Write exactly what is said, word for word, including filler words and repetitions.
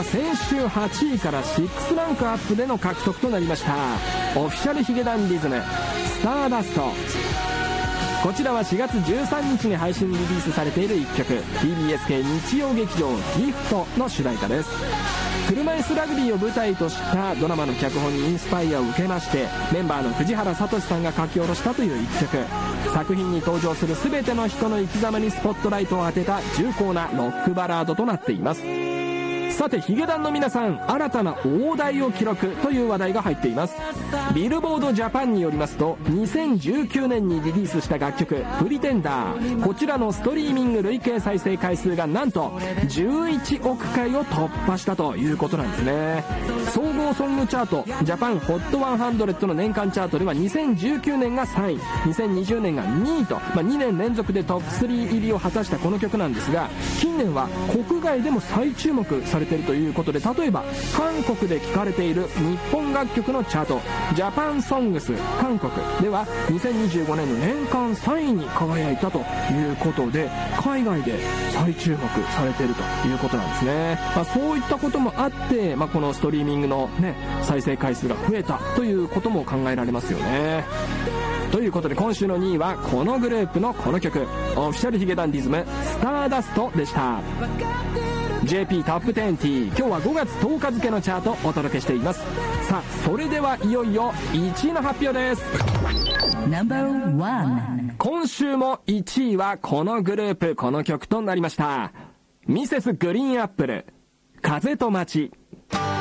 は先週はちいからろくランクアップでの獲得となりました。オフィシャルヒゲダンディズムスターダスト。こちらはしがつじゅうさんにちに配信リリースされているいっきょく、 ティービーエス 系日曜劇場ギフトの主題歌です。車椅子ラグビーを舞台としたドラマの脚本にインスパイアを受けまして、メンバーの藤原聡さんが書き下ろしたといういっきょく。作品に登場する全ての人の生き様にスポットライトを当てた重厚なロックバラードとなっています。さてヒゲダンの皆さん、新たな大台を記録という話題が入っています。ビルボードジャパンによりますと、にせんじゅうきゅうねんにリリースした楽曲プリテンダー、こちらのストリーミング累計再生回数がなんとじゅういちおくかいを突破したということなんですね。総合ソングチャートジャパン ホットひゃくの年間チャートではにせんじゅうきゅうねんがさんい、にせんにじゅうねんがにいと、まあ、にねん連続でトップスリー入りを果たしたこの曲なんですが、近年は国外でも再注目されているということで、例えば韓国で聴かれている日本楽曲のチャートジャパンソングス韓国ではにせんにじゅうごねんの年間さんいに輝いたということで、海外で再注目されているということなんですね。まあ、そういったこともあって、まあ、このストリーミングの、ね、再生回数が増えたということも考えられますよね。ということで今週のにいはこのグループのこの曲、オフィシャルヒゲダンディズムスターダストでした。 ジェーピー トップテンティー、今日はごがつとおか付のチャートをお届けしています。さあそれではいよいよいちいの発表です。ナンバーワン、今週もいちいはこのグループこの曲となりました。ミセスグリーンアップル、風と街。